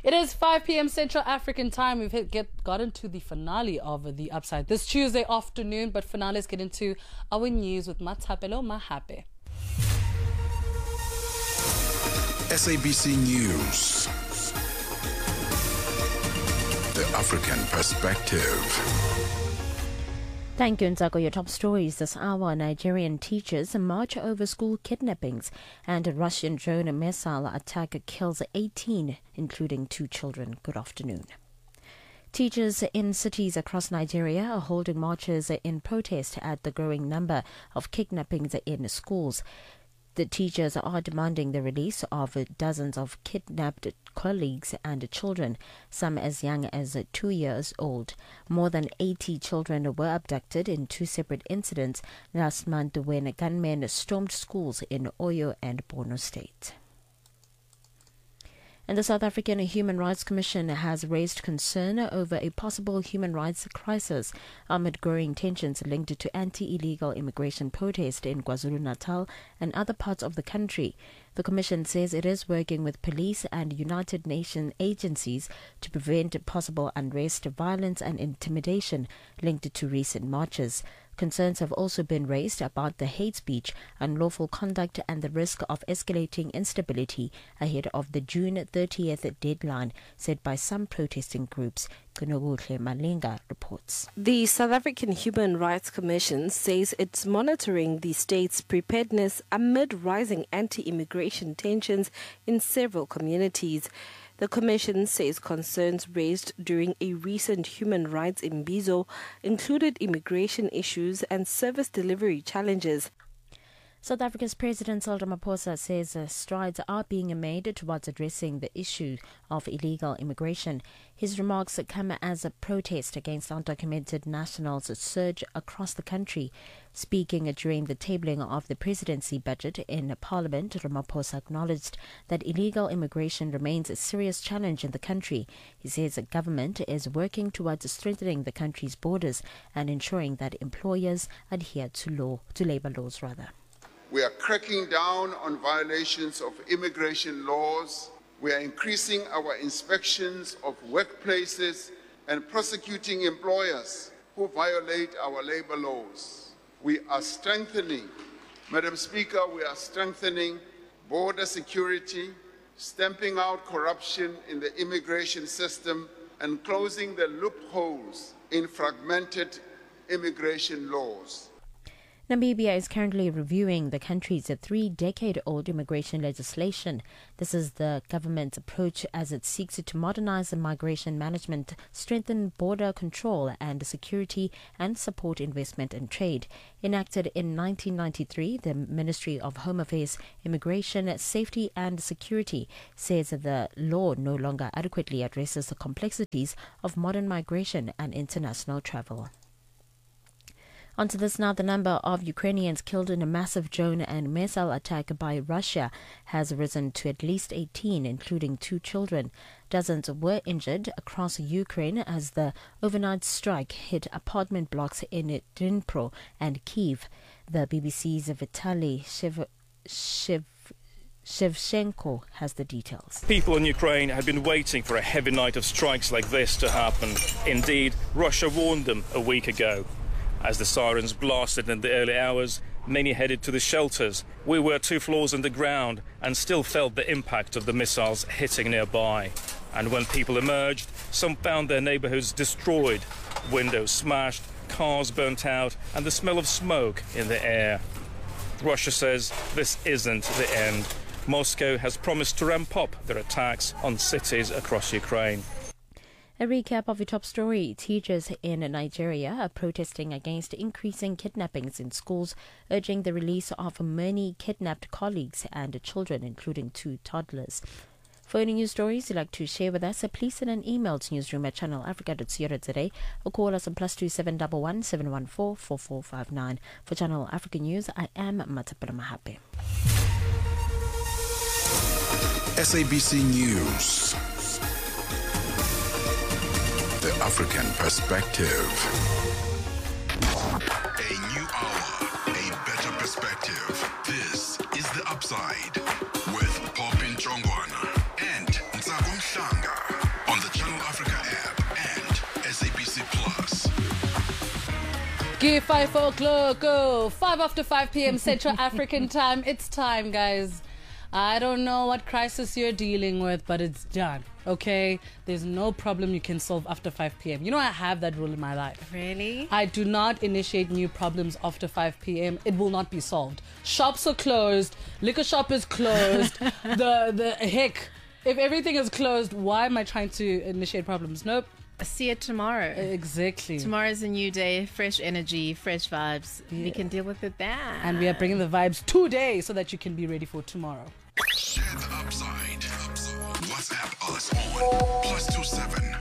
It is 5 p.m. Central African time. We've gotten to the finale of The Upside this Tuesday afternoon, but for now, let's get into our news with Matapelo Mahape. SABC News. The African Perspective. Thank you, Nzako. Your top stories this hour. Nigerian teachers march over school kidnappings and a Russian drone missile attack kills 18, including 2 children. Good afternoon. Teachers in cities across Nigeria are holding marches in protest at the growing number of kidnappings in schools. The teachers are demanding the release of dozens of kidnapped colleagues and children, some as young as 2 years old. More than 80 children were abducted in 2 separate incidents last month when gunmen stormed schools in Oyo and Borno State. And the South African Human Rights Commission has raised concern over a possible human rights crisis amid growing tensions linked to anti-illegal immigration protest in KwaZulu-Natal and other parts of the country. The Commission says it is working with police and United Nations agencies to prevent possible unrest, violence and intimidation linked to recent marches. Concerns have also been raised about the hate speech, unlawful conduct and the risk of escalating instability ahead of the June 30th deadline set by some protesting groups. Kunogutle Malinga reports. The South African Human Rights Commission says it's monitoring the state's preparedness amid rising anti-immigration tensions in several communities. The Commission says concerns raised during a recent human rights imbizo included immigration issues and service delivery challenges. South Africa's President Cyril Ramaphosa says strides are being made towards addressing the issue of illegal immigration. His remarks come as a protest against undocumented nationals surge across the country. Speaking during the tabling of the presidency budget in Parliament, Ramaphosa acknowledged that illegal immigration remains a serious challenge in the country. He says the government is working towards strengthening the country's borders and ensuring that employers adhere to labour laws. We are cracking down on violations of immigration laws. We are increasing our inspections of workplaces and prosecuting employers who violate our labor laws. We are strengthening, Madam Speaker, border security, stamping out corruption in the immigration system, and closing the loopholes in fragmented immigration laws. Namibia is currently reviewing the country's 3-decade-old immigration legislation. This is the government's approach as it seeks to modernize the migration management, strengthen border control and security, and support investment and trade. Enacted in 1993, the Ministry of Home Affairs, Immigration, Safety and Security says the law no longer adequately addresses the complexities of modern migration and international travel. Onto this now, the number of Ukrainians killed in a massive drone and missile attack by Russia has risen to at least 18, including 2 children. Dozens were injured across Ukraine as the overnight strike hit apartment blocks in Dnipro and Kyiv. The BBC's Vitaly Shevchenko has the details. People in Ukraine had been waiting for a heavy night of strikes like this to happen. Indeed, Russia warned them a week ago. As the sirens blasted in the early hours, many headed to the shelters. We were 2 floors underground and still felt the impact of the missiles hitting nearby. And when people emerged, some found their neighborhoods destroyed, windows smashed, cars burnt out, and the smell of smoke in the air. Russia says this isn't the end. Moscow has promised to ramp up their attacks on cities across Ukraine. A recap of your top story. Teachers in Nigeria are protesting against increasing kidnappings in schools, urging the release of many kidnapped colleagues and children, including 2 toddlers. For any news stories you'd like to share with us, please send an email to newsroom@channelafrica.co.za or call us on +2711 714 4459. For Channel Africa News, I am Matapelo Mahape. SABC News. The African Perspective. A new hour, a better perspective. This is The Upside with Popin Chongwana and Nzako Mhlanga. Give 5 o'clock, go. 5 after 5 p.m. Central African time. It's time, guys. I don't know what crisis you're dealing with, but it's done, okay? There's no problem you can solve after 5 p.m. You know, I have that rule in my life. Really? I do not initiate new problems after 5 p.m. It will not be solved. Shops are closed. Liquor shop is closed. the heck, if everything is closed, why am I trying to initiate problems? Nope. See it tomorrow. Exactly. Tomorrow's a new day, fresh energy, fresh vibes. Yeah. We can deal with it then. And we are bringing the vibes today so that you can be ready for tomorrow. Share the upside. WhatsApp us on +27